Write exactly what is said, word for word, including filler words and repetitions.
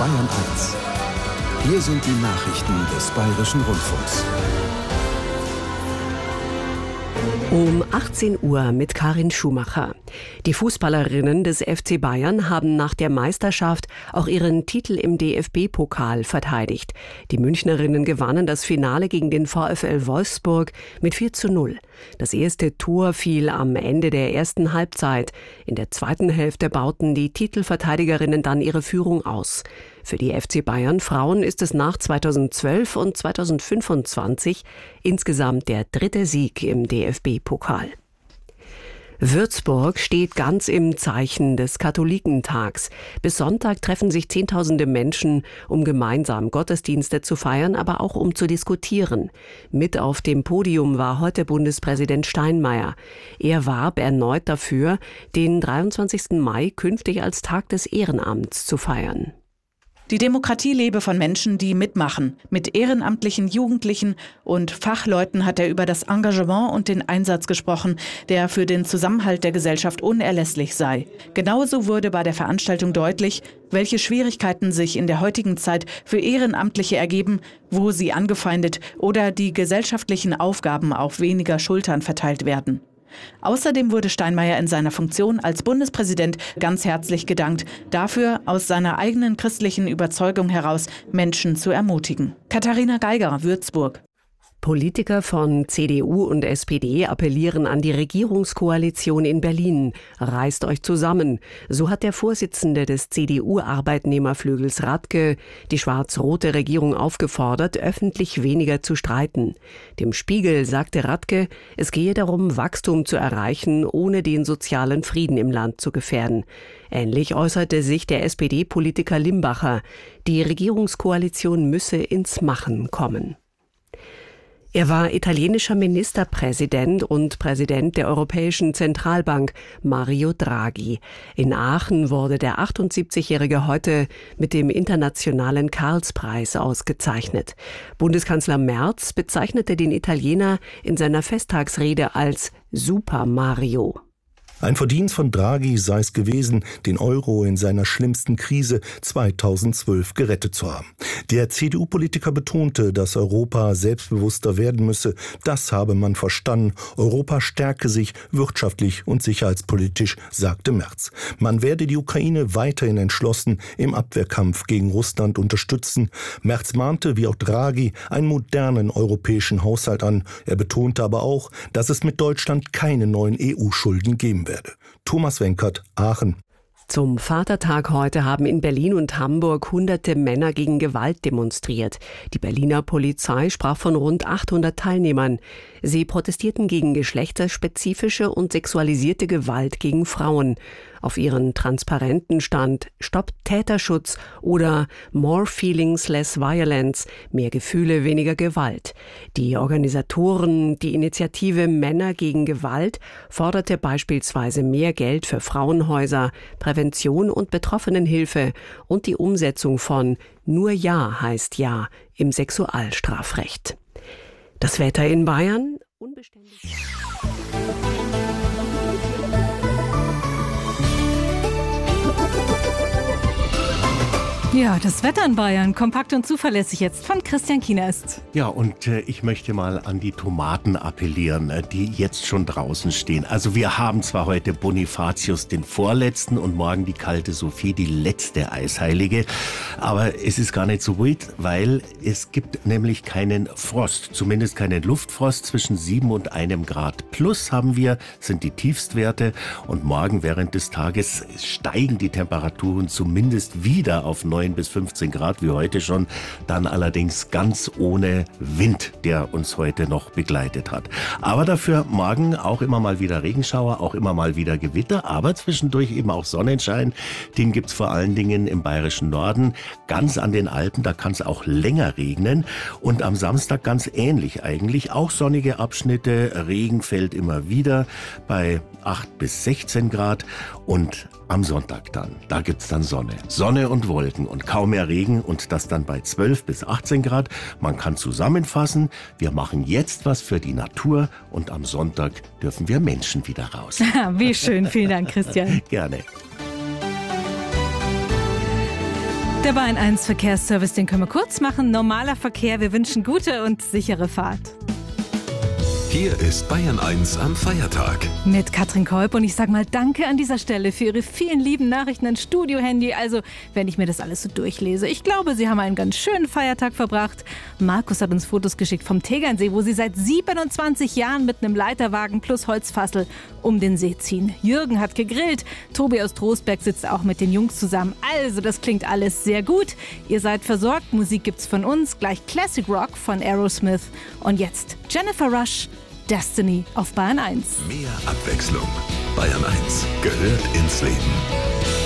Bayern eins. Hier sind die Nachrichten des Bayerischen Rundfunks. Um achtzehn Uhr mit Karin Schumacher. Die Fußballerinnen des F C Bayern haben nach der Meisterschaft auch ihren Titel im D F B-Pokal verteidigt. Die Münchnerinnen gewannen das Finale gegen den VfL Wolfsburg mit vier zu null. Das erste Tor fiel am Ende der ersten Halbzeit. In der zweiten Hälfte bauten die Titelverteidigerinnen dann ihre Führung aus. Für die F C Bayern Frauen ist es nach zweitausendzwölf und zweitausendfünfundzwanzig insgesamt der dritte Sieg im D F B-Pokal. Würzburg steht ganz im Zeichen des Katholikentags. Bis Sonntag treffen sich Zehntausende Menschen, um gemeinsam Gottesdienste zu feiern, aber auch um zu diskutieren. Mit auf dem Podium war heute Bundespräsident Steinmeier. Er warb erneut dafür, den dreiundzwanzigsten Mai künftig als Tag des Ehrenamts zu feiern. Die Demokratie lebe von Menschen, die mitmachen. Mit ehrenamtlichen Jugendlichen und Fachleuten hat er über das Engagement und den Einsatz gesprochen, der für den Zusammenhalt der Gesellschaft unerlässlich sei. Genauso wurde bei der Veranstaltung deutlich, welche Schwierigkeiten sich in der heutigen Zeit für Ehrenamtliche ergeben, wo sie angefeindet oder die gesellschaftlichen Aufgaben auf weniger Schultern verteilt werden. Außerdem wurde Steinmeier in seiner Funktion als Bundespräsident ganz herzlich gedankt, dafür aus seiner eigenen christlichen Überzeugung heraus Menschen zu ermutigen. Katharina Geiger, Würzburg. Politiker von C D U und S P D appellieren an die Regierungskoalition in Berlin. Reißt euch zusammen. So hat der Vorsitzende des C D U-Arbeitnehmerflügels Radke die schwarz-rote Regierung aufgefordert, öffentlich weniger zu streiten. Dem Spiegel sagte Radke, es gehe darum, Wachstum zu erreichen, ohne den sozialen Frieden im Land zu gefährden. Ähnlich äußerte sich der S P D-Politiker Limbacher. Die Regierungskoalition müsse ins Machen kommen. Er war italienischer Ministerpräsident und Präsident der Europäischen Zentralbank, Mario Draghi. In Aachen wurde der achtundsiebzigjährige heute mit dem Internationalen Karlspreis ausgezeichnet. Bundeskanzler Merz bezeichnete den Italiener in seiner Festtagsrede als Super Mario. Ein Verdienst von Draghi sei es gewesen, den Euro in seiner schlimmsten Krise zweitausendzwölf gerettet zu haben. Der C D U-Politiker betonte, dass Europa selbstbewusster werden müsse. Das habe man verstanden. Europa stärke sich wirtschaftlich und sicherheitspolitisch, sagte Merz. Man werde die Ukraine weiterhin entschlossen im Abwehrkampf gegen Russland unterstützen. Merz mahnte, wie auch Draghi, einen modernen europäischen Haushalt an. Er betonte aber auch, dass es mit Deutschland keine neuen E U-Schulden geben werde. Thomas Wenkert, Aachen. Zum Vatertag heute haben in Berlin und Hamburg hunderte Männer gegen Gewalt demonstriert. Die Berliner Polizei sprach von rund achthundert Teilnehmern. Sie protestierten gegen geschlechterspezifische und sexualisierte Gewalt gegen Frauen. Auf ihren Transparenten stand Stoppt Täterschutz oder More Feelings, Less Violence, mehr Gefühle, weniger Gewalt. Die Organisatoren, die Initiative Männer gegen Gewalt, forderte beispielsweise mehr Geld für Frauenhäuser, Prävention und Betroffenenhilfe und die Umsetzung von Nur Ja heißt Ja im Sexualstrafrecht. Das Wetter in Bayern unbeständig. Ja, das Wetter in Bayern, kompakt und zuverlässig jetzt von Christian Kienast. Ja, und äh, ich möchte mal an die Tomaten appellieren, äh, die jetzt schon draußen stehen. Also wir haben zwar heute Bonifatius den Vorletzten und morgen die kalte Sophie, die letzte Eisheilige, aber es ist gar nicht so wild, weil es gibt nämlich keinen Frost, zumindest keinen Luftfrost. Zwischen sieben und einem Grad plus haben wir, sind die Tiefstwerte, und morgen während des Tages steigen die Temperaturen zumindest wieder auf neun bis fünfzehn Grad wie heute schon, dann allerdings ganz ohne Wind, der uns heute noch begleitet hat. Aber dafür morgen auch immer mal wieder Regenschauer, auch immer mal wieder Gewitter, aber zwischendurch eben auch Sonnenschein. Den gibt's vor allen Dingen im bayerischen Norden, ganz an den Alpen, da kann es auch länger regnen, und am Samstag ganz ähnlich eigentlich, auch sonnige Abschnitte, Regen fällt immer wieder bei acht bis sechzehn Grad, und am Sonntag dann, da gibt's dann Sonne. Sonne und Wolken und kaum mehr Regen, und das dann bei zwölf bis achtzehn Grad. Man kann zusammenfassen, wir machen jetzt was für die Natur, und am Sonntag dürfen wir Menschen wieder raus. Wie schön, vielen Dank, Christian. Gerne. Der Bayern eins Verkehrsservice, den können wir kurz machen. Normaler Verkehr, wir wünschen gute und sichere Fahrt. Hier ist Bayern eins am Feiertag. Mit Katrin Kolb und ich sage mal danke an dieser Stelle für Ihre vielen lieben Nachrichten ans Studio-Handy. Also, wenn ich mir das alles so durchlese. Ich glaube, Sie haben einen ganz schönen Feiertag verbracht. Markus hat uns Fotos geschickt vom Tegernsee, wo Sie seit siebenundzwanzig Jahren mit einem Leiterwagen plus Holzfassel um den See ziehen. Jürgen hat gegrillt. Tobi aus Trostberg sitzt auch mit den Jungs zusammen. Also, das klingt alles sehr gut. Ihr seid versorgt. Musik gibt's von uns. Gleich Classic Rock von Aerosmith. Und jetzt Jennifer Rush, Destiny auf Bayern eins. Mehr Abwechslung. Bayern eins gehört ins Leben.